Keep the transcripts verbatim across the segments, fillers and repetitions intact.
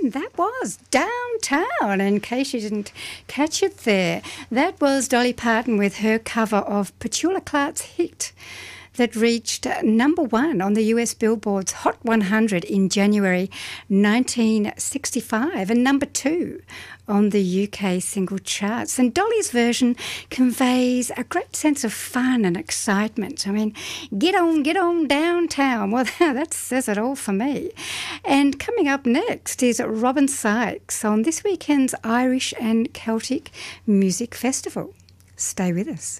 And that was Downtown, in case you didn't catch it there. That was Dolly Parton with her cover of Petula Clark's hit that reached number one on the U S Billboard's Hot one hundred in January nineteen sixty-five and number two on the U K single charts. And Dolly's version conveys a great sense of fun and excitement. I mean, get on, get on downtown. Well, that says it all for me. And coming up next is Robin Sykes on this weekend's Irish and Celtic Music Festival. Stay with us.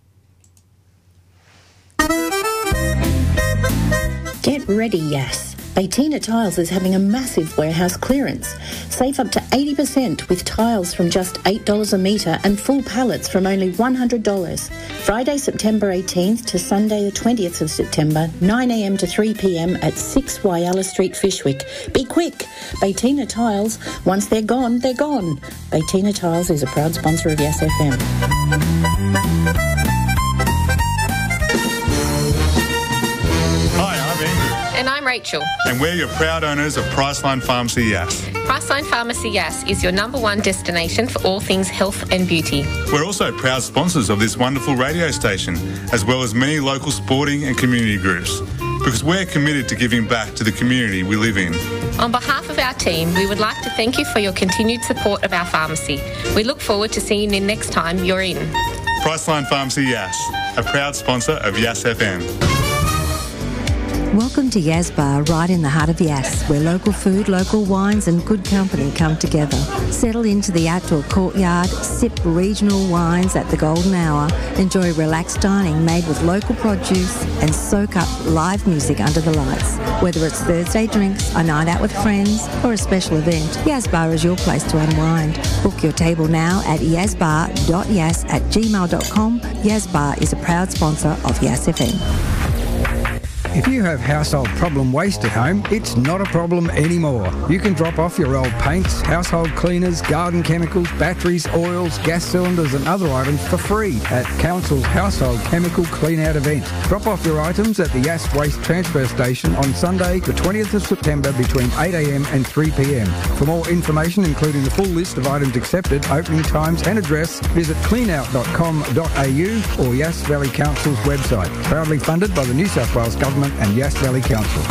Get ready, Yass. Baytina Tiles is having a massive warehouse clearance. Save up to eighty percent with tiles from just eight dollars a metre and full pallets from only one hundred dollars. Friday, September eighteenth to Sunday the twentieth of September, nine a m to three p m at six Wyalla Street, Fishwick. Be quick! Baytina Tiles, once they're gone, they're gone. Baytina Tiles is a proud sponsor of Yass F M. And I'm Rachel. And we're your proud owners of Priceline Pharmacy Yass. Priceline Pharmacy Yass is your number one destination for all things health and beauty. We're also proud sponsors of this wonderful radio station, as well as many local sporting and community groups, because we're committed to giving back to the community we live in. On behalf of our team, we would like to thank you for your continued support of our pharmacy. We look forward to seeing you next time you're in. Priceline Pharmacy Yass, a proud sponsor of Yass F M. Welcome to Yas Bar, right in the heart of Yass, where local food, local wines and good company come together. Settle into the outdoor courtyard, sip regional wines at the golden hour, enjoy relaxed dining made with local produce and soak up live music under the lights. Whether it's Thursday drinks, a night out with friends or a special event, Yas Bar is your place to unwind. Book your table now at yazbar dot yas at gmail dot com. Yas Bar is a proud sponsor of Yass F M. If you have household problem waste at home, it's not a problem anymore. You can drop off your old paints, household cleaners, garden chemicals, batteries, oils, gas cylinders and other items for free at Council's Household Chemical Clean Out event. Drop off your items at the Yass Waste Transfer Station on Sunday the twentieth of September between eight a m and three p m. For more information, including the full list of items accepted, opening times and address, visit clean out dot com dot a u or Yass Valley Council's website. Proudly funded by the New South Wales Government and Yass Valley Council.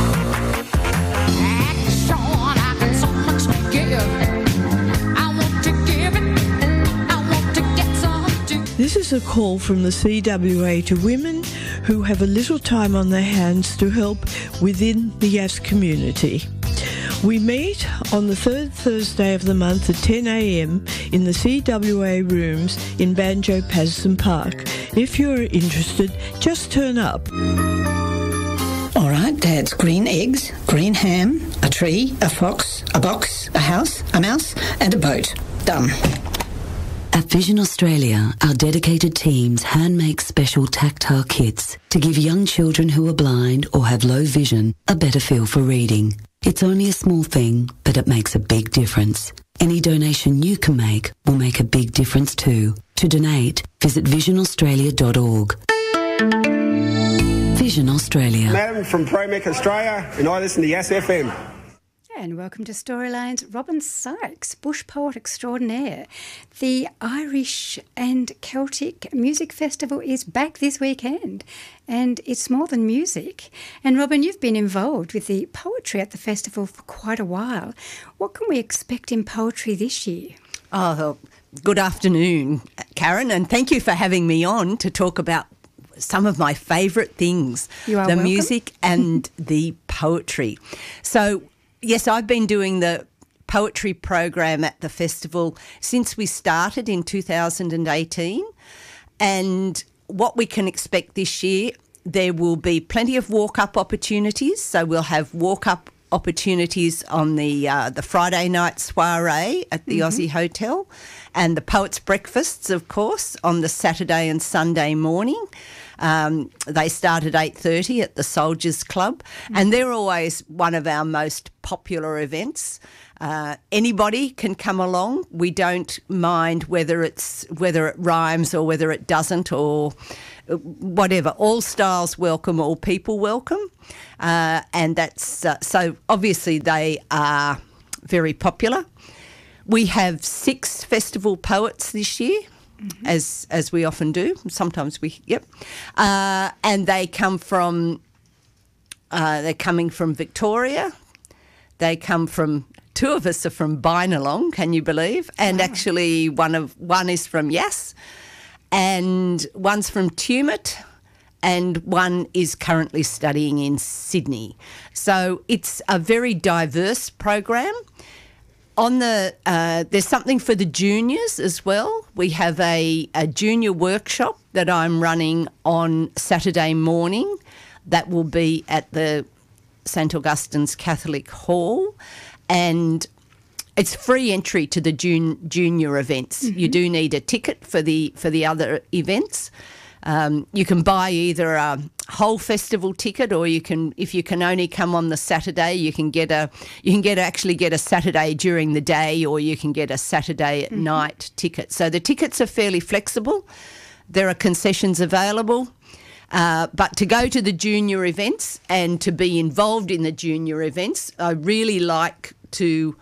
This is a call from the C W A to women who have a little time on their hands to help within the Yass community. We meet on the third Thursday of the month at ten a m in the C W A rooms in Banjo Patterson Park. If you're interested, just turn up. All right, Dad's green eggs, green ham, a tree, a fox, a box, a house, a mouse, and a boat. Done. At Vision Australia, our dedicated teams hand-make special tactile kits to give young children who are blind or have low vision a better feel for reading. It's only a small thing, but it makes a big difference. Any donation you can make will make a big difference too. To donate, visit vision australia dot org. Vision Australia. Madam from ProMech Australia, and I listen to Yass F M. And welcome to Storyline's Robin Sykes, bush poet extraordinaire. The Irish and Celtic Music Festival is back this weekend, and it's more than music. And Robin, you've been involved with the poetry at the festival for quite a while. What can we expect in poetry this year? Oh, good afternoon, Karen, and thank you for having me on to talk about some of my favourite things, you are the welcome. music and the poetry. So, yes, I've been doing the poetry program at the festival since we started in two thousand eighteen, and what we can expect this year, there will be plenty of walk-up opportunities. So we'll have walk-up opportunities on the uh, the Friday night soiree at the mm-hmm. Aussie Hotel, and the Poets' Breakfasts, of course, on the Saturday and Sunday morning. Um, they start at eight thirty at the Soldiers Club, mm-hmm. and they're always one of our most popular events. Uh, anybody can come along. We don't mind whether it's whether it rhymes or whether it doesn't, or whatever. All styles welcome, all people welcome, uh, and that's uh, so. Obviously, they are very popular. We have six festival poets this year, mm-hmm. as as we often do. Sometimes we, yep. Uh, and they come from, uh, they're coming from Victoria. They come from, two of us are from Bynalong, can you believe? And wow. actually one of one is from Yass, and one's from Tumut, and one is currently studying in Sydney. So it's a very diverse program. On the uh, there's something for the juniors as well. We have a, a junior workshop that I'm running on Saturday morning. That will be at the Saint Augustine's Catholic Hall, and it's free entry to the jun- junior events. Mm-hmm. You do need a ticket for the for the other events. Um, you can buy either a whole festival ticket, or you can, if you can only come on the Saturday, you can get a you can get actually get a Saturday during the day, or you can get a Saturday at mm-hmm. night ticket. So the tickets are fairly flexible. There are concessions available. Uh, but to go to the junior events and to be involved in the junior events, I really like to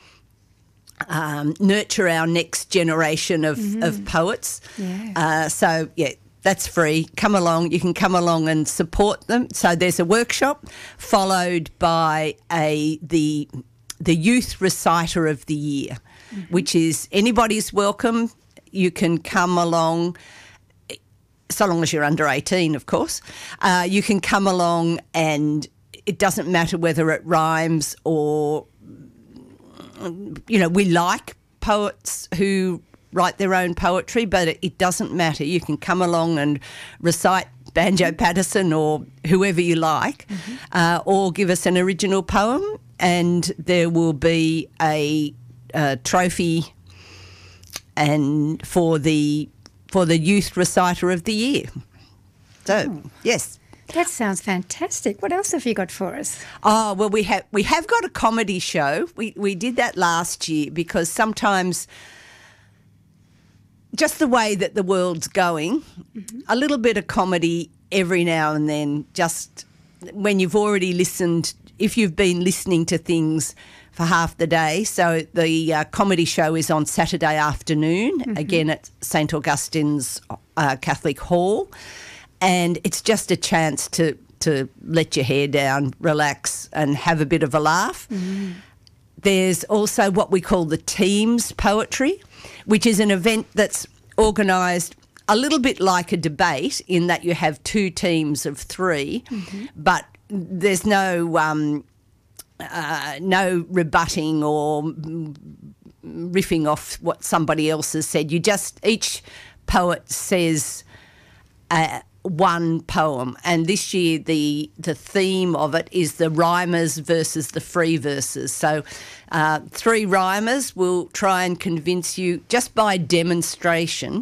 um, nurture our next generation of, mm-hmm. of poets. Yeah. Uh, so, yeah. That's free. Come along. You can come along and support them. So there's a workshop followed by a the the youth reciter of the year, mm-hmm. which is anybody's welcome. You can come along, so long as you're under eighteen, of course. Uh, you can come along, and it doesn't matter whether it rhymes or, you know, we like poets who write their own poetry, but it, it doesn't matter. You can come along and recite Banjo Patterson or whoever you like, mm-hmm. uh, or give us an original poem, and there will be a, a trophy and for the for the youth reciter of the year. So, oh. yes. That sounds fantastic. What else have you got for us? Oh, well, we have we have got a comedy show. We we did that last year because sometimes, just the way that the world's going, mm-hmm. a little bit of comedy every now and then, just when you've already listened, if you've been listening to things for half the day. So the uh, comedy show is on Saturday afternoon, mm-hmm. again at Saint Augustine's uh, Catholic Hall, and it's just a chance to, to let your hair down, relax and have a bit of a laugh. Mm-hmm. There's also what we call the Teams Poetry, which is an event that's organised a little bit like a debate in that you have two teams of three, mm-hmm. but there's no um, uh, no rebutting or riffing off what somebody else has said. You just, each poet says uh, one poem, and this year the the theme of it is the rhymers versus the free verses. So uh, three rhymers will try and convince you just by demonstration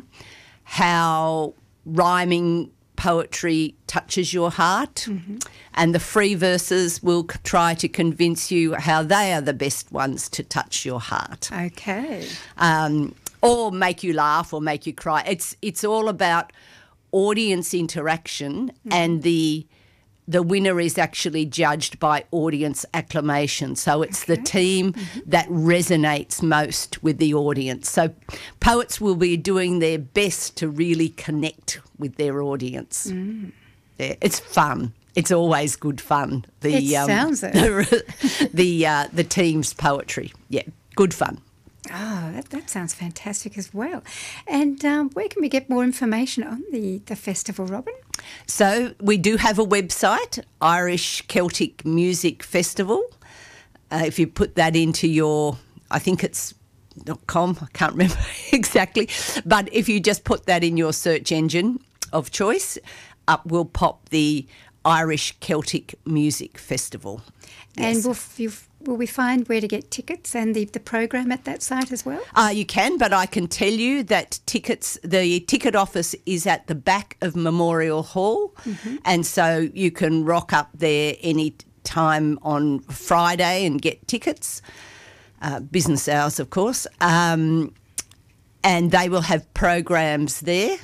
how rhyming poetry touches your heart, mm-hmm. and the free verses will c- try to convince you how they are the best ones to touch your heart. Okay. Um, or make you laugh or make you cry. It's it's all about audience interaction, mm-hmm. and the the winner is actually judged by audience acclamation. So it's okay. the team mm-hmm. that resonates most with the audience. So poets will be doing their best to really connect with their audience. Mm. Yeah, it's fun. It's always good fun. The, it um, sounds it. The, the, uh, the team's poetry. Yeah, good fun. Oh, that, that sounds fantastic as well. And um, where can we get more information on the, the festival, Robin? So we do have a website, Irish Celtic Music Festival. Uh, if you put that into your, I think it's .com, I can't remember exactly, but if you just put that in your search engine of choice, up will pop the Irish Celtic Music Festival. And yes. will you Will we find where to get tickets and the, the program at that site as well? Uh, you can, but I can tell you that tickets, the ticket office is at the back of Memorial Hall, mm-hmm. and so you can rock up there any time on Friday and get tickets, uh, business hours of course, um, and they will have programs there,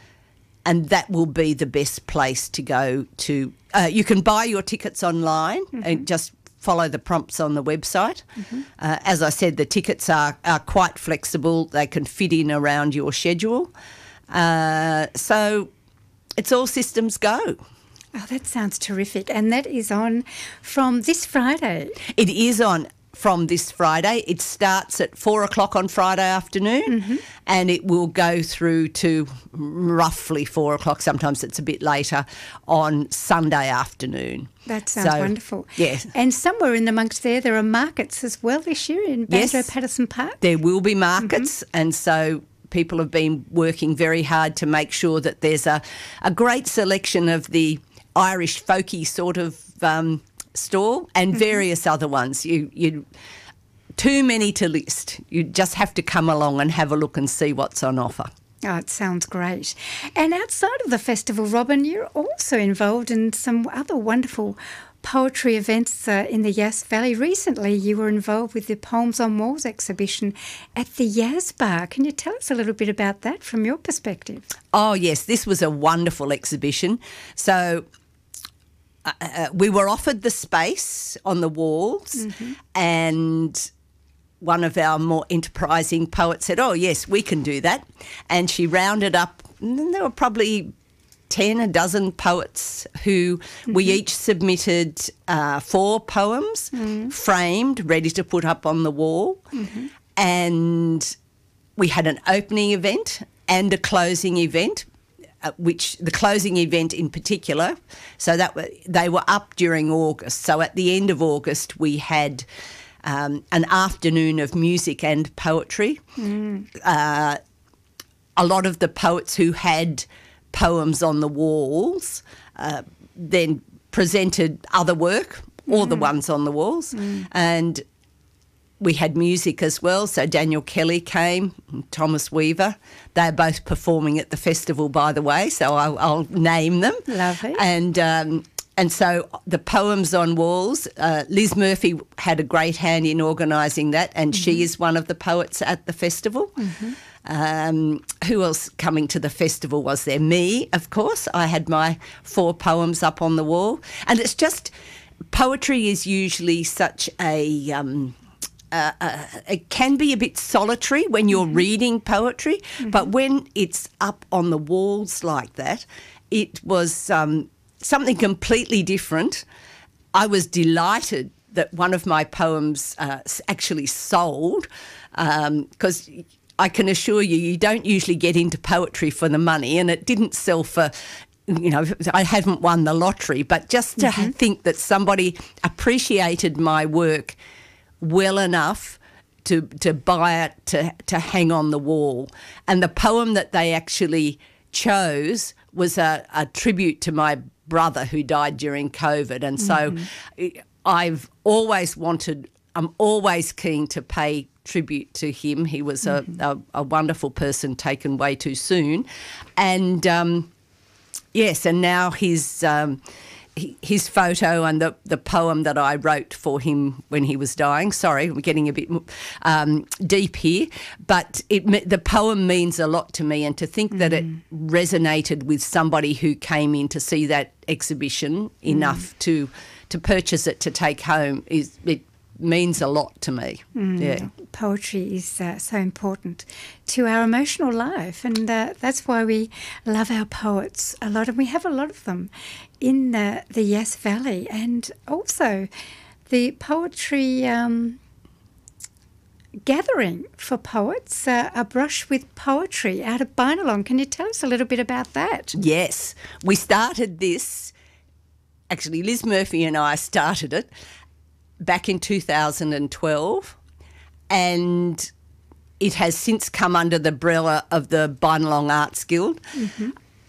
and that will be the best place to go to. Uh, you can buy your tickets online, mm-hmm. and just follow the prompts on the website. Mm-hmm. Uh, as I said, the tickets are, are quite flexible. They can fit in around your schedule. Uh, so it's all systems go. Oh, that sounds terrific. And that is on from this Friday. It is on from this Friday. It starts at four o'clock on Friday afternoon, mm-hmm. and it will go through to roughly four o'clock. Sometimes it's a bit later on Sunday afternoon. That sounds so, wonderful. Yes. And somewhere in amongst there, there are markets as well this year in Banjo yes, Patterson Park. There will be markets, mm-hmm. and so people have been working very hard to make sure that there's a, a great selection of the Irish folky sort of um, stall and mm-hmm. various other ones. You, you, too many to list. You just have to come along and have a look and see what's on offer. Oh, it sounds great. And outside of the festival, Robin, you're also involved in some other wonderful poetry events uh, in the Yass Valley. Recently, you were involved with the Poems on Walls exhibition at the Yas Bar. Can you tell us a little bit about that from your perspective? Oh, yes, this was a wonderful exhibition. So uh, we were offered the space on the walls, mm-hmm. and one of our more enterprising poets said, oh, yes, we can do that. And she rounded up, and there were probably ten, a dozen poets who mm-hmm. we each submitted uh, four poems, mm-hmm. framed, ready to put up on the wall. Mm-hmm. And we had an opening event and a closing event, uh, which the closing event in particular, so that w- they were up during August. So at the end of August, we had um, an afternoon of music and poetry. Mm. Uh, a lot of the poets who had poems on the walls uh, then presented other work, all mm. the ones on the walls, mm. and we had music as well. So Daniel Kelly came, and Thomas Weaver. They're both performing at the festival, by the way, so I'll, I'll name them. Lovely. And um, and so the poems on walls, uh, Liz Murphy had a great hand in organising that, and mm-hmm. she is one of the poets at the festival. Mm-hmm. Um, who else coming to the festival was there? Me, of course. I had my four poems up on the wall. And it's just, poetry is usually such a, um, uh, uh, it can be a bit solitary when you're mm-hmm. reading poetry, mm-hmm. but when it's up on the walls like that, it was um, something completely different. I was delighted that one of my poems uh, actually sold, because um, I can assure you, you don't usually get into poetry for the money, and it didn't sell for, you know, I haven't won the lottery, but just to mm-hmm. think that somebody appreciated my work well enough to to buy it, to, to hang on the wall. And the poem that they actually chose was a, a tribute to my brother who died during COVID. And so mm-hmm. I've always wanted, I'm always keen to pay tribute to him. He was a, mm-hmm. a, a wonderful person taken way too soon. And, um, yes, and now his um, his photo and the, the poem that I wrote for him when he was dying. Sorry, we're getting a bit um, deep here. But it, the poem means a lot to me, and to think mm-hmm. that it resonated with somebody who came in to see that exhibition mm-hmm. enough to to purchase it to take home is it means a lot to me. Mm. Yeah, poetry is uh, so important to our emotional life, and uh, that's why we love our poets a lot, and we have a lot of them in the, the Yass Valley, and also the poetry um, gathering for poets, uh, A Brush with Poetry out of Bynalong. Can you tell us a little bit about that? Yes, we started this, actually Liz Murphy and I started it back in two thousand twelve, and it has since come under the umbrella of the Bynalong Arts Guild, mm-hmm.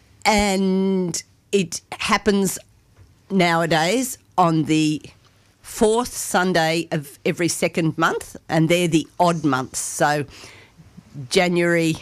and it happens nowadays on the fourth Sunday of every second month, and they're the odd months. So January,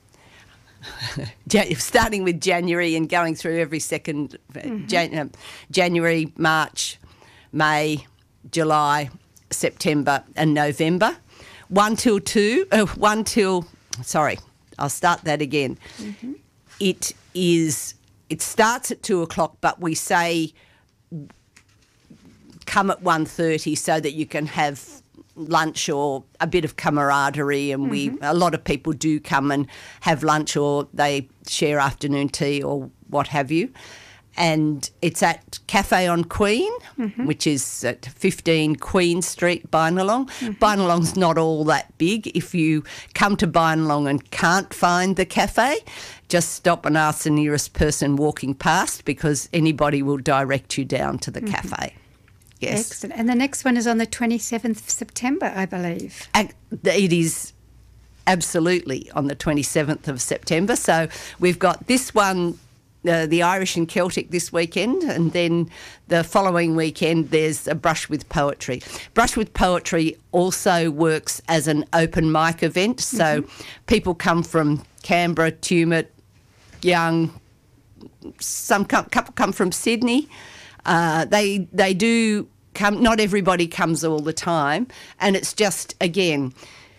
starting with January and going through every second, mm-hmm. Jan- January, March, May, July, September and November. One till two, uh, one till, sorry, I'll start that again. Mm-hmm. It is, it starts at two o'clock, but we say come at one thirty so that you can have lunch or a bit of camaraderie, and we Mm-hmm. a lot of people do come and have lunch, or they share afternoon tea or what have you. And it's at Cafe on Queen, Mm-hmm. which is at fifteen Queen Street, Bynalong. Mm-hmm. Bynalong's not all that big. If you come to Bynalong and can't find the cafe, just stop and ask the nearest person walking past, because anybody will direct you down to the Mm-hmm. cafe. Yes. Excellent. And the next one is on the twenty-seventh of September, I believe. And it is absolutely on the twenty-seventh of September. So we've got this one, uh, the Irish and Celtic this weekend, and then the following weekend there's a Brush with Poetry. Brush with Poetry also works as an open mic event. So Mm-hmm. people come from Canberra, Tumut, Young, some come, couple come from Sydney. Uh, they they do come. Not everybody comes all the time, and it's just, again,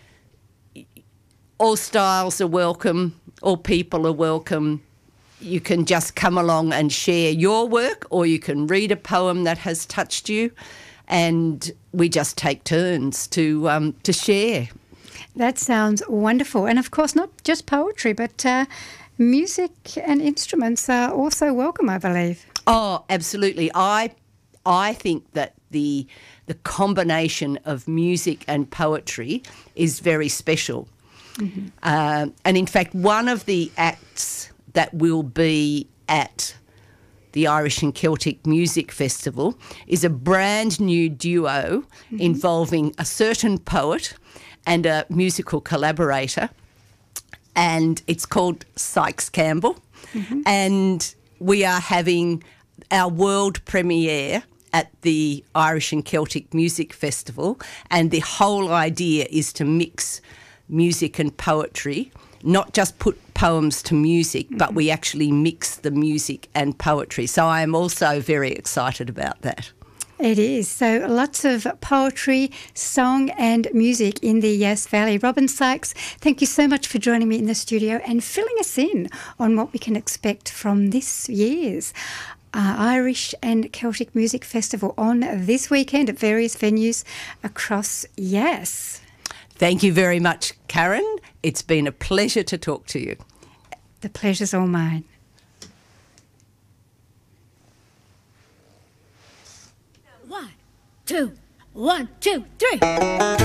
all styles are welcome, all people are welcome. You can just come along and share your work, or you can read a poem that has touched you, and we just take turns to um, to share. That sounds wonderful. And of course, not just poetry, but uh, music and instruments are also welcome, I believe. Oh, absolutely. I I think that the the combination of music and poetry is very special. Mm-hmm. Uh, and in fact, one of the acts that will be at the Irish and Celtic Music Festival is a brand new duo mm-hmm. involving a certain poet and a musical collaborator, and it's called Sykes Campbell. Mm-hmm. And we are having our world premiere at the Irish and Celtic Music Festival, and the whole idea is to mix music and poetry, not just put poems to music, mm-hmm. but we actually mix the music and poetry. So I am also very excited about that. It is. So lots of poetry, song and music in the Yass Valley. Robin Sykes, thank you so much for joining me in the studio and filling us in on what we can expect from this year's uh, Irish and Celtic Music Festival on this weekend at various venues across Yass. Thank you very much, Karen. It's been a pleasure to talk to you. The pleasure's all mine. One, two, one, two, three.